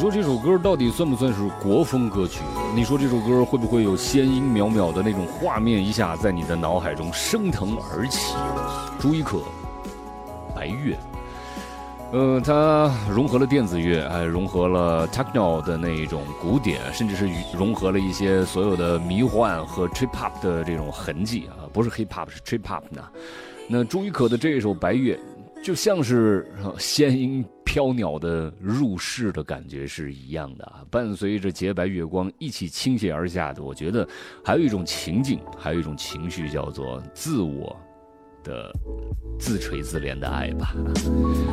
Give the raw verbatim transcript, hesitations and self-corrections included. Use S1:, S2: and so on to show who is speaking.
S1: 说这首歌到底算不算是国风歌曲？你说这首歌会不会有仙音渺渺的那种画面一下在你的脑海中升腾而起？朱一可，白月。呃，它融合了电子乐，还融合了 techno 的那一种古典，甚至是融合了一些所有的迷幻和 trip hop 的这种痕迹啊，不是 hip hop 是 trip hop 呢。那朱一可的这一首《白月》，就像是仙音飘渺的入世的感觉是一样的啊，伴随着洁白月光一起倾泻而下的，我觉得还有一种情境，还有一种情绪，叫做自我的自锤自怜的爱吧。